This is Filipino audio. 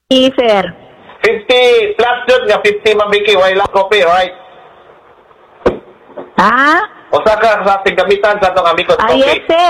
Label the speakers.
Speaker 1: sir.
Speaker 2: 50 plus jud nga 50 mabiki wala copy, right?
Speaker 1: Ha?
Speaker 2: Usa ka sa tigamitan sa atong amikot
Speaker 1: Ah,
Speaker 2: copy.
Speaker 1: yes, sir.